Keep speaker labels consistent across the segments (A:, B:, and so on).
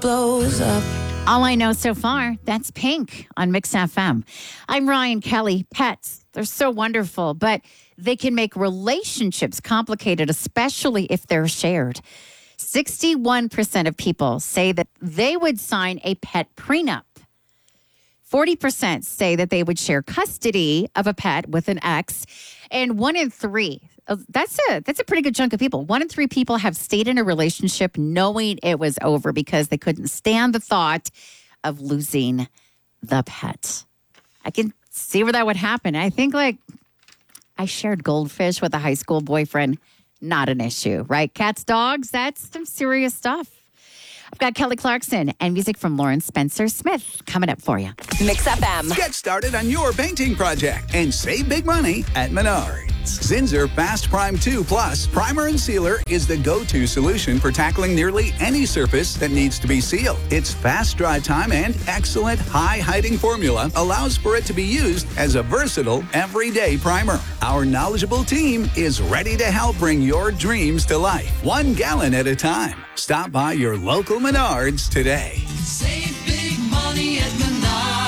A: blows up.
B: All I know so far, that's Pink on Mix FM. I'm Ryan Kelly. Pets, they're so wonderful, but they can make relationships complicated, especially if they're shared. 61% of people say that they would sign a pet prenup. 40% say that they would share custody of a pet with an ex. And 1 in 3, that's a pretty good chunk of people. 1 in 3 people have stayed in a relationship knowing it was over because they couldn't stand the thought of losing the pet. I can see where that would happen. I think I shared goldfish with a high school boyfriend. Not an issue, right? Cats, dogs, that's some serious stuff. I've got Kelly Clarkson and music from Lauren Spencer Smith coming up for you.
C: Mix FM.
D: Get started on your painting project and save big money at Menards. Zinsser Fast Prime 2 Plus Primer and Sealer is the go-to solution for tackling nearly any surface that needs to be sealed. Its fast dry time and excellent high-hiding formula allows for it to be used as a versatile everyday primer. Our knowledgeable team is ready to help bring your dreams to life, 1 gallon at a time. Stop by your local Menards today.
A: Save big money at Menards.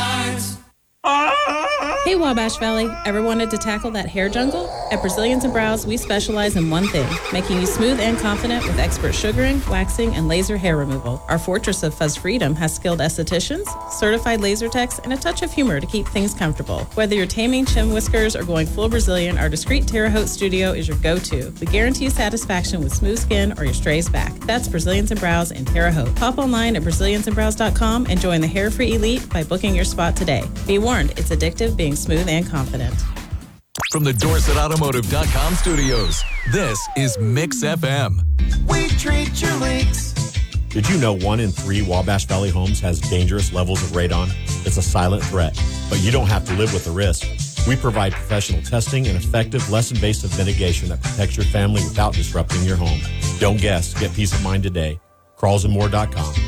E: Hey Wabash Valley, ever wanted to tackle that hair jungle? At Brazilians and Brows, we specialize in one thing, making you smooth and confident with expert sugaring, waxing, and laser hair removal. Our fortress of fuzz freedom has skilled estheticians, certified laser techs, and a touch of humor to keep things comfortable. Whether you're taming chin whiskers or going full Brazilian, our discreet Terre Haute studio is your go-to. We guarantee satisfaction with smooth skin or your strays back. That's Brazilians and Brows in Terre Haute. Pop online at braziliansandbrows.com and join the hair-free elite by booking your spot today. Be warned, it's addictive being smooth and confident.
F: From the DorsetAutomotive.com studios, this is Mix FM.
A: We treat your leaks.
G: Did you know 1 in 3 Wabash Valley homes has dangerous levels of radon? It's a silent threat, but you don't have to live with the risk. We provide professional testing and effective, less invasive mitigation that protects your family without disrupting your home. Don't guess. Get peace of mind today. CrawlsandMore.com.